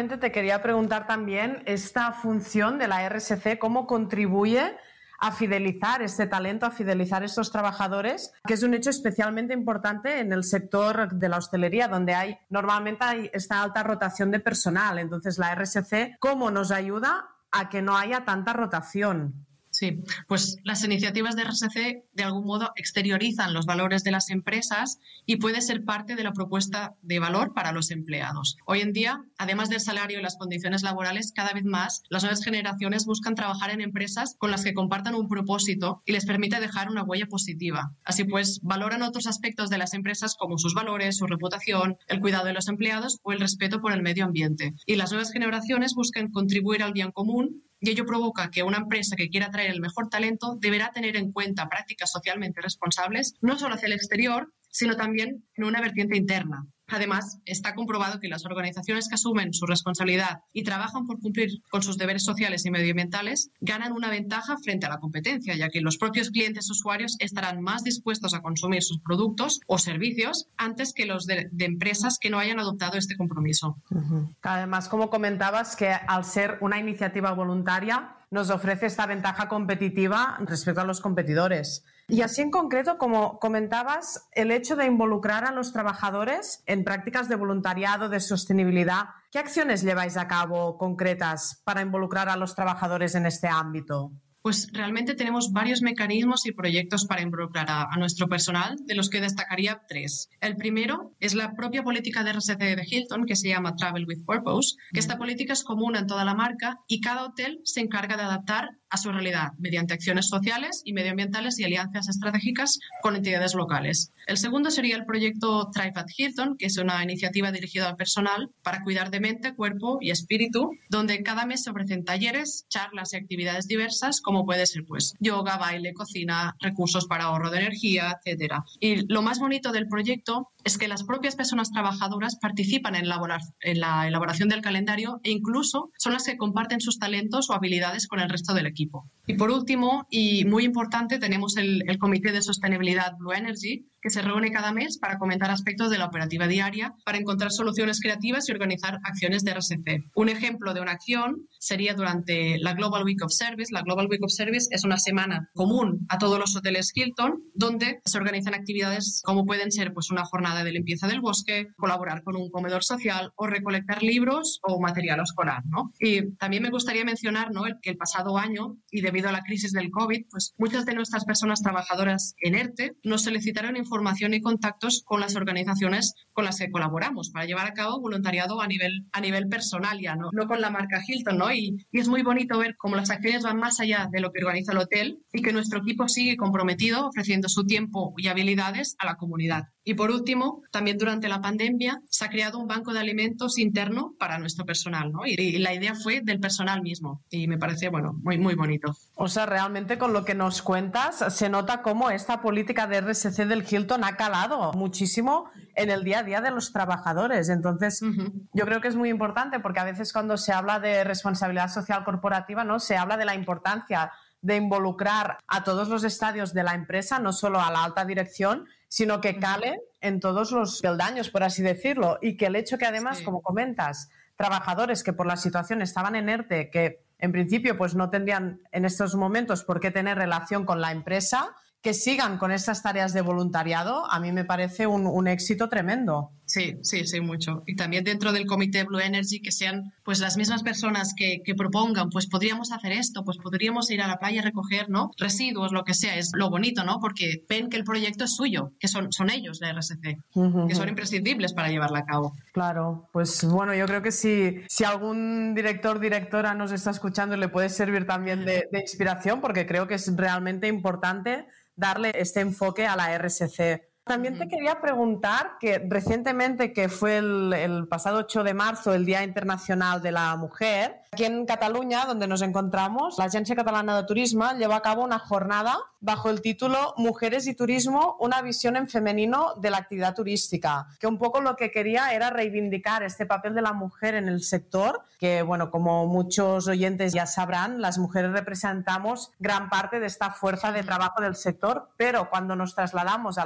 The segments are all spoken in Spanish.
justamente te quería preguntar también esta función de la RSC, ¿cómo contribuye a fidelizar este talento, a fidelizar estos trabajadores, que es un hecho especialmente importante en el sector de la hostelería, donde normalmente hay esta alta rotación de personal? Entonces, la RSC, ¿cómo nos ayuda a que no haya tanta rotación? Sí, pues las iniciativas de RSC de algún modo exteriorizan los valores de las empresas y puede ser parte de la propuesta de valor para los empleados. Hoy en día, además del salario y las condiciones laborales, cada vez más las nuevas generaciones buscan trabajar en empresas con las que compartan un propósito y les permite dejar una huella positiva. Así pues, valoran otros aspectos de las empresas como sus valores, su reputación, el cuidado de los empleados o el respeto por el medio ambiente. Y las nuevas generaciones buscan contribuir al bien común, y ello provoca que una empresa que quiera atraer el mejor talento deberá tener en cuenta prácticas socialmente responsables, no solo hacia el exterior, sino también en una vertiente interna. Además, está comprobado que las organizaciones que asumen su responsabilidad y trabajan por cumplir con sus deberes sociales y medioambientales ganan una ventaja frente a la competencia, ya que los propios clientes usuarios estarán más dispuestos a consumir sus productos o servicios antes que los de empresas que no hayan adoptado este compromiso. Además, como comentabas, que al ser una iniciativa voluntaria nos ofrece esta ventaja competitiva respecto a los competidores. Y así en concreto, como comentabas, el hecho de involucrar a los trabajadores en prácticas de voluntariado, de sostenibilidad, ¿qué acciones lleváis a cabo concretas para involucrar a los trabajadores en este ámbito? Pues realmente tenemos varios mecanismos y proyectos para involucrar a nuestro personal, de los que destacaría 3. El primero es la propia política de RSC de Hilton, que se llama Travel with Purpose, que esta política es común en toda la marca y cada hotel se encarga de adaptar a su realidad mediante acciones sociales y medioambientales y alianzas estratégicas con entidades locales. El segundo sería el proyecto Thrive at Hilton, que es una iniciativa dirigida al personal para cuidar de mente, cuerpo y espíritu, donde cada mes se ofrecen talleres, charlas y actividades diversas, como puede ser pues yoga, baile, cocina, recursos para ahorro de energía, etc. Y lo más bonito del proyecto es que las propias personas trabajadoras participan en la elaboración del calendario e incluso son las que comparten sus talentos o habilidades con el resto del equipo. Y por último, y muy importante, tenemos el Comité de Sostenibilidad Blue Energy, que se reúne cada mes para comentar aspectos de la operativa diaria, para encontrar soluciones creativas y organizar acciones de RSC. Un ejemplo de una acción sería durante la Global Week of Service. La Global Week of Service es una semana común a todos los hoteles Hilton, donde se organizan actividades como pueden ser pues, una jornada de limpieza del bosque, colaborar con un comedor social o recolectar libros o material escolar, ¿no? Y también me gustaría mencionar, ¿no?, que el pasado año, y debido a la crisis del COVID, pues muchas de nuestras personas trabajadoras en ERTE nos solicitaron información y contactos con las organizaciones con las que colaboramos para llevar a cabo voluntariado a nivel personal ya, no con la marca Hilton, ¿no? Y es muy bonito ver cómo las acciones van más allá de lo que organiza el hotel y que nuestro equipo sigue comprometido ofreciendo su tiempo y habilidades a la comunidad. Y por último, también durante la pandemia se ha creado un banco de alimentos interno para nuestro personal, ¿no? Y la idea fue del personal mismo y me parece, bueno, muy, muy bonito. O sea, realmente con lo que nos cuentas se nota cómo esta política de RSC del Hilton ha calado muchísimo en el día a día de los trabajadores. Entonces, yo creo que es muy importante porque a veces cuando se habla de responsabilidad social corporativa, ¿no?, se habla de la importancia de involucrar a todos los estadios de la empresa, no solo a la alta dirección, sino que cale en todos los peldaños, por así decirlo, y que el hecho que además, sí, como comentas, trabajadores que por la situación estaban en ERTE, que en principio pues no tendrían en estos momentos por qué tener relación con la empresa, que sigan con estas tareas de voluntariado, a mí me parece un éxito tremendo. Sí, mucho. Y también dentro del Comité Blue Energy que sean pues las mismas personas que propongan, pues podríamos hacer esto, pues podríamos ir a la playa a recoger, ¿no?, residuos, lo que sea. Es lo bonito, ¿no?, porque ven que el proyecto es suyo, que son ellos la RSC, que son imprescindibles para llevarla a cabo. Claro, pues bueno, yo creo que si algún directora nos está escuchando le puede servir también de inspiración, porque creo que es realmente importante darle este enfoque a la RSC. También te quería preguntar que recientemente, que fue el pasado 8 de marzo, el Día Internacional de la Mujer, aquí en Cataluña, donde nos encontramos, la Agencia Catalana de Turisme llevó a cabo una jornada bajo el título Mujeres y Turismo, una visión en femenino de la actividad turística, que un poco lo que quería era reivindicar este papel de la mujer en el sector, que bueno, como muchos oyentes ya sabrán, las mujeres representamos gran parte de esta fuerza de trabajo del sector, pero cuando nos trasladamos a los cargos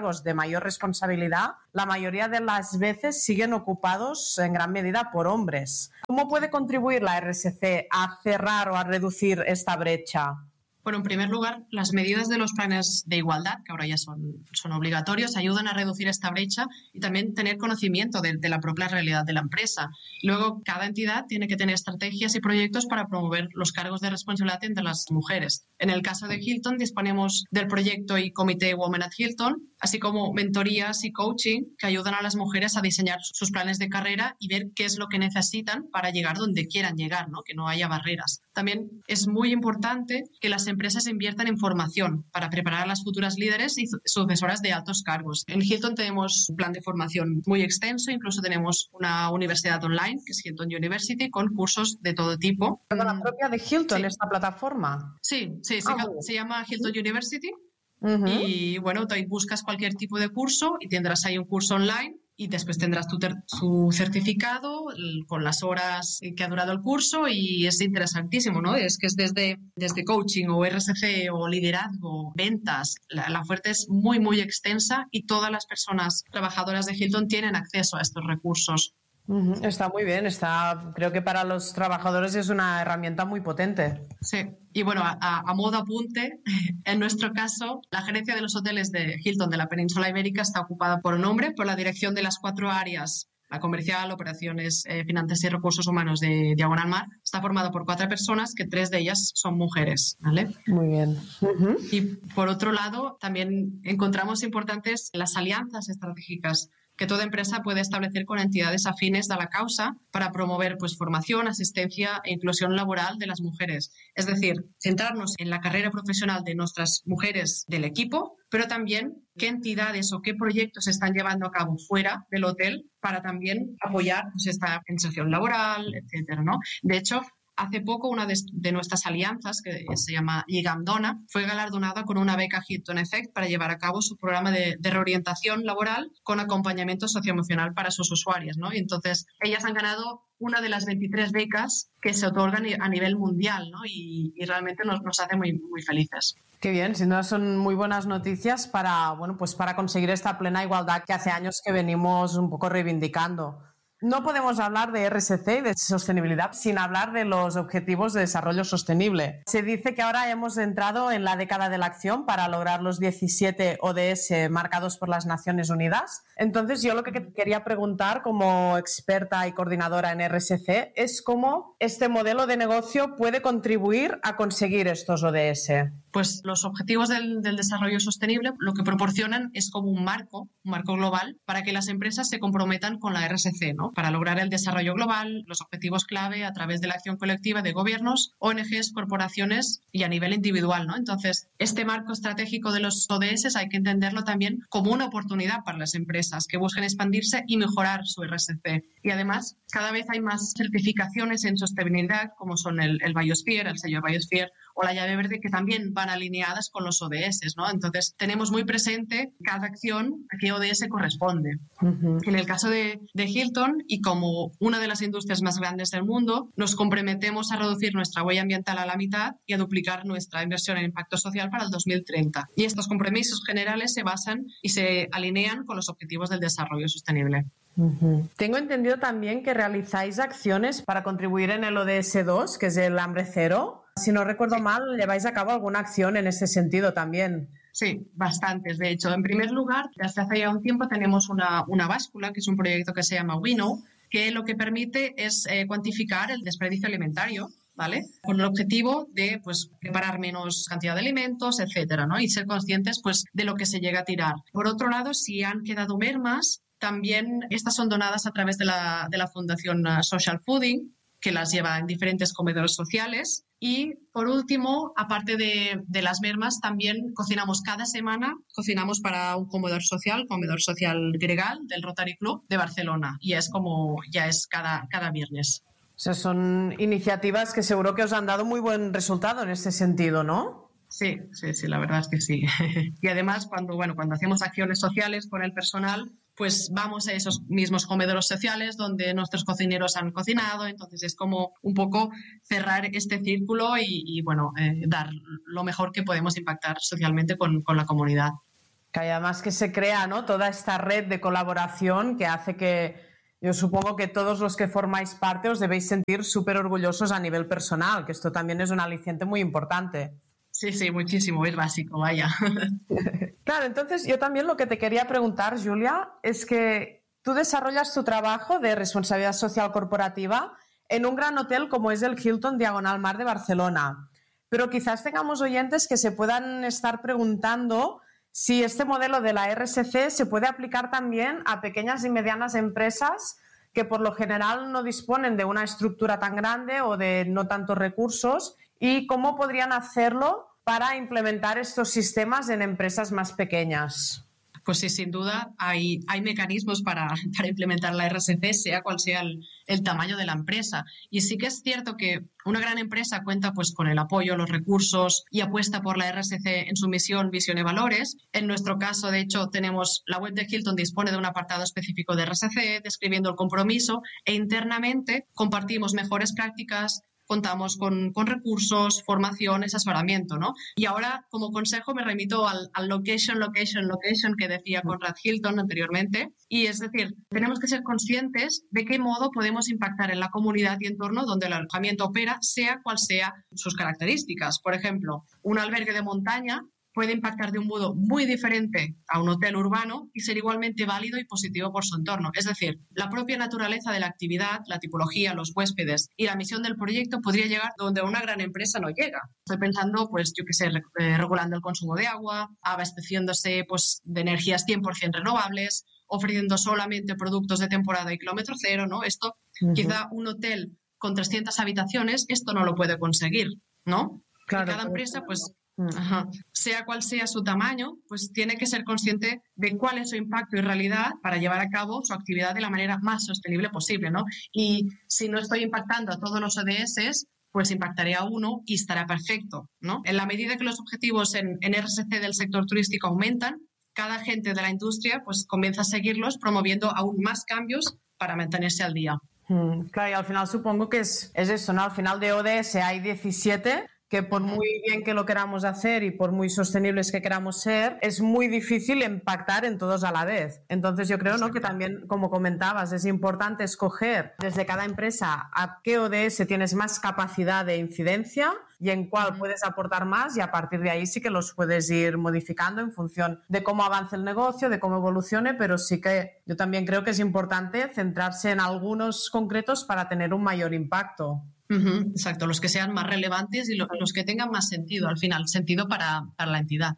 cargos de mayor responsabilidad, la mayoría de las veces siguen ocupados en gran medida por hombres. ¿Cómo puede contribuir la RSC a cerrar o a reducir esta brecha? Bueno, en primer lugar, las medidas de los planes de igualdad, que ahora ya son obligatorios, ayudan a reducir esta brecha y también tener conocimiento de la propia realidad de la empresa. Luego, cada entidad tiene que tener estrategias y proyectos para promover los cargos de responsabilidad entre las mujeres. En el caso de Hilton, disponemos del proyecto y comité Women at Hilton, así como mentorías y coaching que ayudan a las mujeres a diseñar sus planes de carrera y ver qué es lo que necesitan para llegar donde quieran llegar, ¿no? Que no haya barreras. También es muy importante que las empresas inviertan en formación para preparar a las futuras líderes y sucesoras de altos cargos. En Hilton tenemos un plan de formación muy extenso, incluso tenemos una universidad online, que es Hilton University, con cursos de todo tipo. ¿Con la propia de Hilton, sí. Esta plataforma? Sí, se llama Hilton University. Uh-huh. Y bueno, tú buscas cualquier tipo de curso y tendrás ahí un curso online y después tendrás tu certificado con las horas que ha durado el curso y es interesantísimo, ¿no? Es que es desde coaching o RSC o liderazgo, ventas, la oferta es muy, muy extensa y todas las personas trabajadoras de Hilton tienen acceso a estos recursos. Está muy bien, creo que para los trabajadores es una herramienta muy potente. Sí, y bueno, a modo apunte, en nuestro caso, la gerencia de los hoteles de Hilton de la península ibérica está ocupada por un hombre, por la dirección de las 4 áreas, la comercial, operaciones, finanzas y recursos humanos de Diagonal Mar, está formado por 4 personas, que 3 de ellas son mujeres, ¿vale? Muy bien. Uh-huh. Y por otro lado, también encontramos importantes las alianzas estratégicas que toda empresa puede establecer con entidades afines a la causa para promover formación, asistencia e inclusión laboral de las mujeres. Es decir, centrarnos en la carrera profesional de nuestras mujeres del equipo, pero también qué entidades o qué proyectos se están llevando a cabo fuera del hotel para también apoyar esta inserción laboral, etcétera, ¿no? De hecho, hace poco una de nuestras alianzas, que se llama Lligam-Dona, fue galardonada con una beca Hilton Effect para llevar a cabo su programa de reorientación laboral con acompañamiento socioemocional para sus usuarias, ¿no? Y entonces ellas han ganado una de las 23 becas que se otorgan a nivel mundial, ¿no? Y realmente nos hace muy, muy felices. Qué bien, sin duda son muy buenas noticias para conseguir esta plena igualdad que hace años que venimos un poco reivindicando. No podemos hablar de RSC y de sostenibilidad sin hablar de los Objetivos de Desarrollo Sostenible. Se dice que ahora hemos entrado en la década de la acción para lograr los 17 ODS marcados por las Naciones Unidas. Entonces, yo lo que quería preguntar como experta y coordinadora en RSC es cómo este modelo de negocio puede contribuir a conseguir estos ODS. Pues los Objetivos del Desarrollo Sostenible lo que proporcionan es como un marco global para que las empresas se comprometan con la RSC, ¿no? Para lograr el desarrollo global, los objetivos clave a través de la acción colectiva de gobiernos, ONGs, corporaciones y a nivel individual, ¿no? Entonces, este marco estratégico de los ODS hay que entenderlo también como una oportunidad para las empresas que busquen expandirse y mejorar su RSC. Y además, cada vez hay más certificaciones en sostenibilidad, como son el Biosphere, el sello Biosphere o la llave verde, que también van alineadas con los ODS, ¿no? Entonces, tenemos muy presente cada acción a qué ODS corresponde. Uh-huh. En el caso de Hilton, y como una de las industrias más grandes del mundo, nos comprometemos a reducir nuestra huella ambiental a la mitad y a duplicar nuestra inversión en impacto social para el 2030. Y estos compromisos generales se basan y se alinean con los Objetivos del Desarrollo Sostenible. Uh-huh. Tengo entendido también que realizáis acciones para contribuir en el ODS 2, que es el hambre cero. Si no recuerdo mal, lleváis a cabo alguna acción en ese sentido también. Sí, bastantes. De hecho, en primer lugar, desde hace ya un tiempo tenemos una báscula, que es un proyecto que se llama WeKnow, que lo que permite es cuantificar el desperdicio alimentario, ¿vale? Con el objetivo de preparar menos cantidad de alimentos, etcétera, ¿no? Y ser conscientes de lo que se llega a tirar. Por otro lado, si han quedado mermas, también estas son donadas a través de la Fundación Social Fooding, que las lleva en diferentes comedores sociales. Y, por último, aparte de las mermas, también cocinamos cada semana, cocinamos para un comedor social Gregal del Rotary Club de Barcelona. Y es cada viernes. O sea, son iniciativas que seguro que os han dado muy buen resultado en ese sentido, ¿no? Sí, la verdad es que sí. Y además, cuando hacemos acciones sociales con el personal, vamos a esos mismos comedores sociales donde nuestros cocineros han cocinado. Entonces es como un poco cerrar este círculo y dar lo mejor que podemos impactar socialmente con la comunidad. Que además que se crea, ¿no?, toda esta red de colaboración que hace que yo supongo que todos los que formáis parte os debéis sentir súper orgullosos a nivel personal, que esto también es un aliciente muy importante. Sí, muchísimo, es básico, vaya. Claro, entonces yo también lo que te quería preguntar, Julia, es que tú desarrollas tu trabajo de responsabilidad social corporativa en un gran hotel como es el Hilton Diagonal Mar de Barcelona. Pero quizás tengamos oyentes que se puedan estar preguntando si este modelo de la RSC se puede aplicar también a pequeñas y medianas empresas que por lo general no disponen de una estructura tan grande o de no tantos recursos, y cómo podrían hacerlo para implementar estos sistemas en empresas más pequeñas. Pues sí, sin duda hay mecanismos para implementar la RSC, sea cual sea el tamaño de la empresa. Y sí que es cierto que una gran empresa cuenta pues con el apoyo, los recursos y apuesta por la RSC en su misión, visión y valores. En nuestro caso, de hecho, la web de Hilton dispone de un apartado específico de RSC describiendo el compromiso, e internamente compartimos mejores prácticas, contamos con recursos, formación, asesoramiento, ¿no? Y ahora, como consejo, me remito al location que decía Conrad Hilton anteriormente. Y es decir, tenemos que ser conscientes de qué modo podemos impactar en la comunidad y entorno donde el alojamiento opera, sea cual sea sus características. Por ejemplo, un albergue de montaña puede impactar de un modo muy diferente a un hotel urbano y ser igualmente válido y positivo por su entorno. Es decir, la propia naturaleza de la actividad, la tipología, los huéspedes y la misión del proyecto podría llegar donde una gran empresa no llega. Estoy pensando, pues, regulando el consumo de agua, abasteciéndose pues, de energías 100% renovables, ofreciendo solamente productos de temporada y kilómetro cero, ¿no? Esto, quizá un hotel con 300 habitaciones, esto no lo puede conseguir, ¿no? Claro, y cada empresa, pues, sea cual sea su tamaño, pues tiene que ser consciente de cuál es su impacto y realidad para llevar a cabo su actividad de la manera más sostenible posible, ¿no? Y si no estoy impactando a todos los ODS, pues impactaré a uno y estará perfecto, ¿no? En la medida que los objetivos en RSC del sector turístico aumentan, cada agente de la industria pues comienza a seguirlos, promoviendo aún más cambios para mantenerse al día. Claro, y al final supongo que es eso, ¿no? Al final de ODS hay 17, que por muy bien que lo queramos hacer y por muy sostenibles que queramos ser, es muy difícil impactar en todos a la vez. Entonces yo creo, ¿no?, que también, como comentabas, es importante escoger desde cada empresa a qué ODS tienes más capacidad de incidencia y en cuál puedes aportar más, y a partir de ahí sí que los puedes ir modificando en función de cómo avance el negocio, de cómo evolucione, pero sí que yo también creo que es importante centrarse en algunos concretos para tener un mayor impacto. Exacto, los que sean más relevantes y los que tengan más sentido, al final, sentido para la entidad.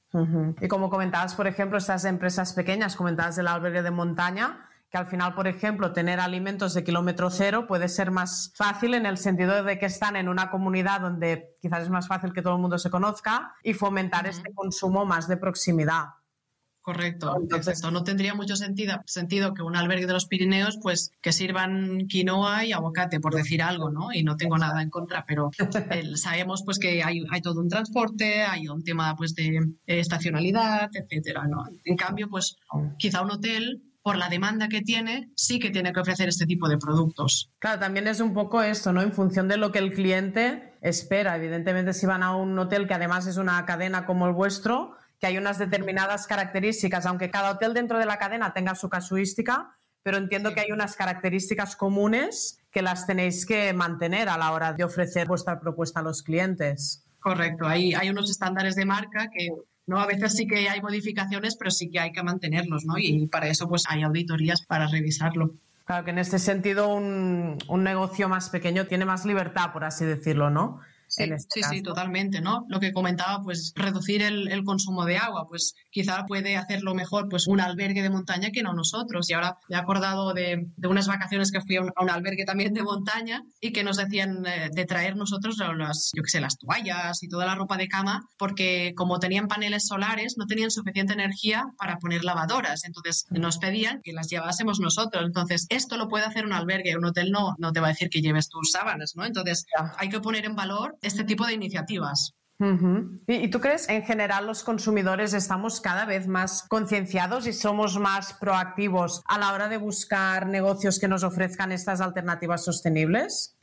Y como comentabas, por ejemplo, estas empresas pequeñas, comentabas del albergue de montaña, que al final, por ejemplo, tener alimentos de kilómetro cero puede ser más fácil en el sentido de que están en una comunidad donde quizás es más fácil que todo el mundo se conozca y fomentar este consumo más de proximidad. Correcto, exacto. No tendría mucho sentido que un albergue de los Pirineos, pues que sirvan quinoa y aguacate, por decir algo, ¿no? Y no tengo nada en contra, pero sabemos pues que hay todo un transporte, hay un tema pues de estacionalidad, etcétera, ¿no? En cambio, pues quizá un hotel, por la demanda que tiene, sí que tiene que ofrecer este tipo de productos. Claro, también es un poco esto, ¿no? En función de lo que el cliente espera. Evidentemente, si van a un hotel que además es una cadena como el vuestro, que hay unas determinadas características, aunque cada hotel dentro de la cadena tenga su casuística, pero entiendo que hay unas características comunes que las tenéis que mantener a la hora de ofrecer vuestra propuesta a los clientes. Correcto, hay unos estándares de marca que, ¿no? A veces sí que hay modificaciones, pero sí que hay que mantenerlos, ¿no? Y para eso pues hay auditorías para revisarlo. Claro que en este sentido un negocio más pequeño tiene más libertad, por así decirlo, ¿no? Sí, totalmente, ¿no? Lo que comentaba, pues reducir el consumo de agua, pues quizá puede hacerlo mejor pues un albergue de montaña que no nosotros. Y ahora me he acordado de unas vacaciones que fui a un albergue también de montaña y que nos decían de traer nosotros las toallas y toda la ropa de cama, porque como tenían paneles solares no tenían suficiente energía para poner lavadoras. Entonces nos pedían que las llevásemos nosotros. Entonces esto lo puede hacer un albergue, un hotel no te va a decir que lleves tus sábanas, ¿no? Entonces hay que poner en valor este tipo de iniciativas. ¿Y tú crees en general los consumidores estamos cada vez más concienciados y somos más proactivos a la hora de buscar negocios que nos ofrezcan estas alternativas sostenibles?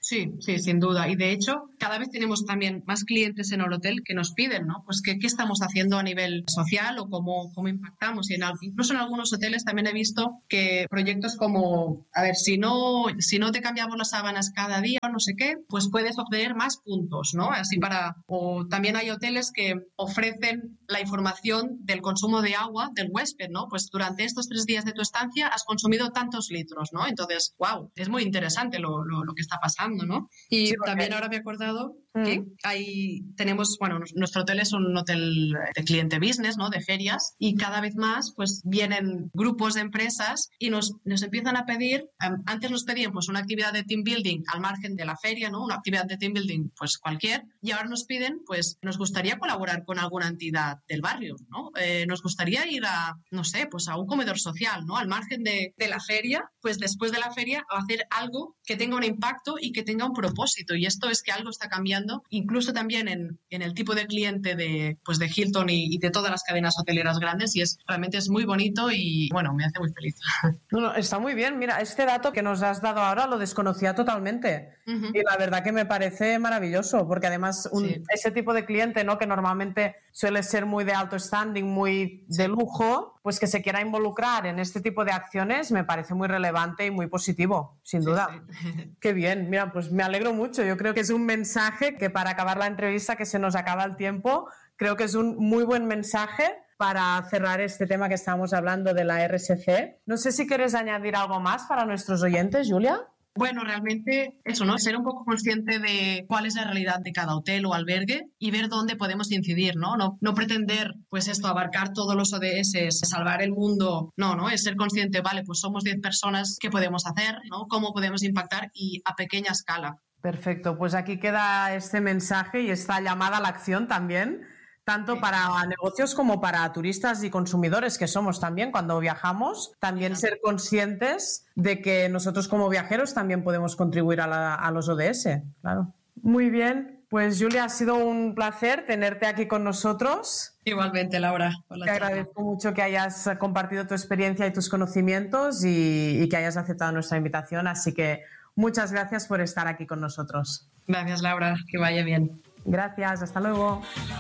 Sí, sí, sin duda. Y de hecho, cada vez tenemos también más clientes en el hotel que nos piden, ¿no? Pues qué estamos haciendo a nivel social o cómo impactamos. Y incluso en algunos hoteles también he visto que proyectos como, a ver, si no te cambiamos las sábanas cada día o no sé qué, pues puedes obtener más puntos, ¿no? O también hay hoteles que ofrecen la información del consumo de agua del huésped, ¿no? Pues durante estos 3 días de tu estancia has consumido tantos litros, ¿no? Entonces, wow, es muy interesante lo que está pasando, ¿no? Y Sí, también ahora me he acordado que nuestro hotel es un hotel de cliente business, ¿no? De ferias, y cada vez más pues vienen grupos de empresas y nos empiezan a pedir, antes nos pedían pues una actividad de team building al margen de la feria, ¿no? Una actividad de team building pues cualquier, y ahora nos piden pues nos gustaría colaborar con alguna entidad del barrio, ¿no? Nos gustaría ir a, no sé, pues a un comedor social, ¿no? Al margen de la feria, pues después de la feria a hacer algo que tenga un impacto y que tenga un propósito, y esto es que algo está cambiando, incluso también en el tipo de cliente de Hilton y de todas las cadenas hoteleras grandes, y realmente es muy bonito y bueno, me hace muy feliz. No, está muy bien. Mira, este dato que nos has dado ahora lo desconocía totalmente. Uh-huh. Y la verdad que me parece maravilloso, porque además ese tipo de cliente, ¿no? Que normalmente suele ser muy de alto standing, muy de lujo, pues que se quiera involucrar en este tipo de acciones me parece muy relevante y muy positivo, sin duda. Sí. Qué bien, mira, pues me alegro mucho. Yo creo que es un mensaje que para acabar la entrevista, que se nos acaba el tiempo, creo que es un muy buen mensaje para cerrar este tema que estábamos hablando de la RSC. No sé si quieres añadir algo más para nuestros oyentes, Julia. Bueno, realmente eso, ¿no? Ser un poco consciente de cuál es la realidad de cada hotel o albergue y ver dónde podemos incidir, ¿no? No pretender, pues esto, abarcar todos los ODS, salvar el mundo. No, es ser consciente, vale, pues somos 10 personas, ¿qué podemos hacer, ¿no? ¿Cómo podemos impactar? Y a pequeña escala. Perfecto, pues aquí queda este mensaje y esta llamada a la acción también, tanto para negocios como para turistas y consumidores que somos también cuando viajamos, también ser conscientes de que nosotros como viajeros también podemos contribuir a los ODS, claro. Muy bien, pues Julia, ha sido un placer tenerte aquí con nosotros. Igualmente, Laura. Te agradezco mucho que hayas compartido tu experiencia y tus conocimientos y que hayas aceptado nuestra invitación, así que muchas gracias por estar aquí con nosotros. Gracias, Laura. Que vaya bien. Gracias, hasta luego.